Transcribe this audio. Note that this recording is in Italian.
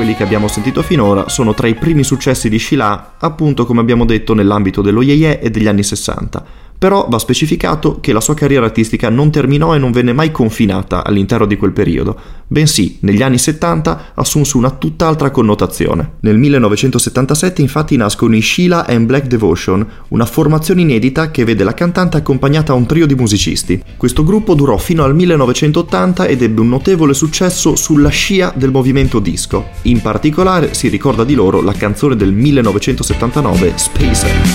quelli che abbiamo sentito finora sono tra i primi successi di Sheila, appunto come abbiamo detto nell'ambito dello yeye e degli anni 60. Però va specificato che la sua carriera artistica non terminò e non venne mai confinata all'interno di quel periodo, bensì negli anni 70 assunse una tutt'altra connotazione. Nel 1977 infatti nascono i Sheila and Black Devotion, una formazione inedita che vede la cantante accompagnata a un trio di musicisti. Questo gruppo durò fino al 1980 ed ebbe un notevole successo sulla scia del movimento disco. In particolare si ricorda di loro la canzone del 1979 Spacer.